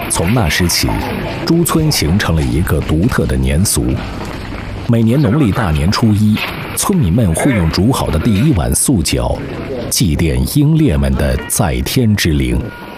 从那时起，朱村形成了一个独特的年俗。每年农历大年初一，村民们会用煮好的第一碗素饺，祭奠英烈们的在天之灵。